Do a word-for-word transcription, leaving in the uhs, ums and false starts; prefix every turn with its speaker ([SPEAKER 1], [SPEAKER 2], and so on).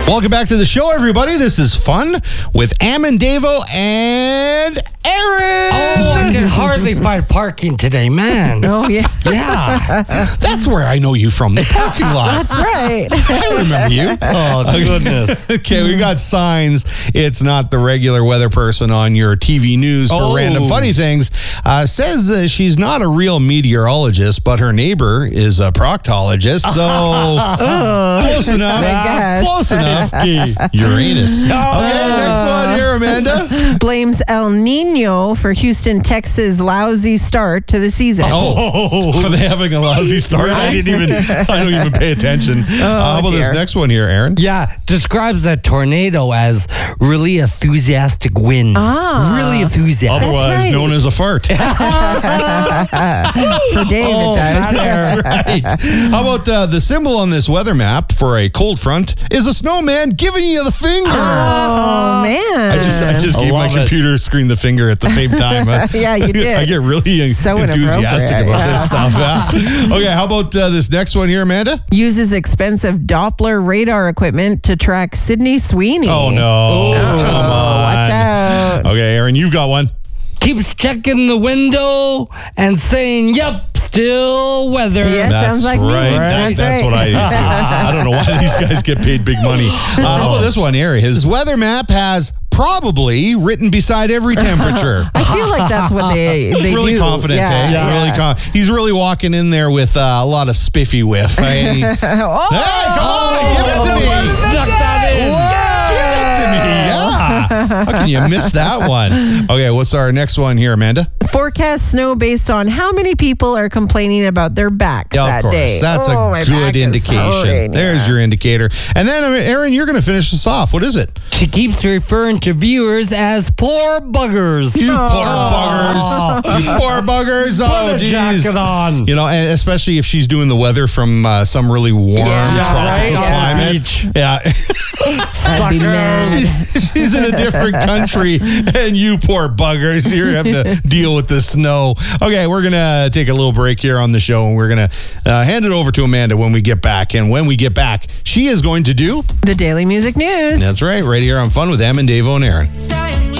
[SPEAKER 1] Welcome back to the show, everybody. This is Fun with Amandavo and Aaron.
[SPEAKER 2] Oh, I can hardly find parking today, man.
[SPEAKER 3] Oh, yeah.
[SPEAKER 2] Yeah.
[SPEAKER 1] That's where I know you from, the parking lot.
[SPEAKER 3] That's right.
[SPEAKER 1] I remember you.
[SPEAKER 2] Oh, goodness.
[SPEAKER 1] Okay, we got signs. It's not the regular weather person on your T V news for
[SPEAKER 2] Oh.
[SPEAKER 1] random funny things. Uh, says uh, she's not a real meteorologist, but her neighbor is a proctologist. So close enough.
[SPEAKER 3] guess.
[SPEAKER 1] Close enough. Uranus. Okay, next one here, Amanda.
[SPEAKER 3] Blames El Nino for Houston, Texas' lousy start to the season.
[SPEAKER 1] Oh, for they having a lousy start. I didn't even. I don't even pay attention. uh, how about
[SPEAKER 3] dear.
[SPEAKER 1] this next one here, Aaron?
[SPEAKER 2] Yeah, describes a tornado as really enthusiastic wind.
[SPEAKER 3] Ah.
[SPEAKER 2] Really enthusiastic.
[SPEAKER 1] Otherwise
[SPEAKER 3] right.
[SPEAKER 1] known as a fart.
[SPEAKER 3] For Dave,
[SPEAKER 2] Oh,
[SPEAKER 3] it does.
[SPEAKER 1] That's right. How about uh, the symbol on this weather map for a cold front is a snowman giving you the finger.
[SPEAKER 3] Oh, man.
[SPEAKER 1] I just I just
[SPEAKER 2] I
[SPEAKER 1] gave my
[SPEAKER 2] love it.
[SPEAKER 1] computer screen the finger at the same time. Uh,
[SPEAKER 3] Yeah, you did.
[SPEAKER 1] I get really
[SPEAKER 3] So
[SPEAKER 1] enthusiastic
[SPEAKER 3] inappropriate.
[SPEAKER 1] about this stuff. Yeah. Okay, how about uh, this next one here, Amanda?
[SPEAKER 3] Uses expensive Doppler radar equipment to track Sydney Sweeney.
[SPEAKER 1] Oh, no. Come on.
[SPEAKER 3] Watch out.
[SPEAKER 1] Okay, Aaron, you've got one.
[SPEAKER 2] Keeps checking the window and saying, yep, still weather.
[SPEAKER 3] Yes.
[SPEAKER 1] That's
[SPEAKER 3] sounds like me.
[SPEAKER 1] right. That-
[SPEAKER 3] That's
[SPEAKER 1] that's
[SPEAKER 3] right.
[SPEAKER 1] what I do. I don't know why these guys get paid big money. Uh, how about this one here? His weather map has probably written beside every temperature.
[SPEAKER 3] I feel like that's what they, they
[SPEAKER 1] really
[SPEAKER 3] do.
[SPEAKER 1] confident,
[SPEAKER 3] yeah,
[SPEAKER 1] eh?
[SPEAKER 3] yeah.
[SPEAKER 1] Really com- He's really walking in there with uh, a lot of spiffy whiff. Hey, hey, come
[SPEAKER 3] Oh,
[SPEAKER 1] on, give it to me.
[SPEAKER 2] Snuck that in.
[SPEAKER 1] Give it to me. Yeah. How can you miss that one? Okay, what's our next one here, Amanda?
[SPEAKER 3] Forecast snow based on how many people are complaining about their backs
[SPEAKER 1] Yeah, of
[SPEAKER 3] that
[SPEAKER 1] course.
[SPEAKER 3] day.
[SPEAKER 1] That's
[SPEAKER 3] Oh,
[SPEAKER 1] a
[SPEAKER 3] my
[SPEAKER 1] good
[SPEAKER 3] back is
[SPEAKER 1] indication.
[SPEAKER 3] hurting,
[SPEAKER 1] There's
[SPEAKER 3] yeah.
[SPEAKER 1] your indicator. And then, uh, Aaron, you're going to finish this off. What is it?
[SPEAKER 2] She keeps referring to viewers as poor buggers.
[SPEAKER 1] You
[SPEAKER 3] Oh.
[SPEAKER 1] poor buggers. You poor buggers. Oh,
[SPEAKER 2] Put a
[SPEAKER 1] geez.
[SPEAKER 2] jacket on.
[SPEAKER 1] You know, and especially if she's doing the weather from uh, some really warm
[SPEAKER 3] Yeah,
[SPEAKER 1] tropical
[SPEAKER 2] right? On the
[SPEAKER 1] climate.
[SPEAKER 2] beach.
[SPEAKER 1] Yeah.
[SPEAKER 3] I'd be mad.
[SPEAKER 1] she's, she's in a different country, and you poor buggers, you have to deal with the snow. Okay, we're going to take a little break here on the show, and we're going to uh, hand it over to Amanda when we get back. And when we get back, she is going to do...
[SPEAKER 3] The Daily Music News.
[SPEAKER 1] That's right, right here on Fun with Amandavo and Aaron.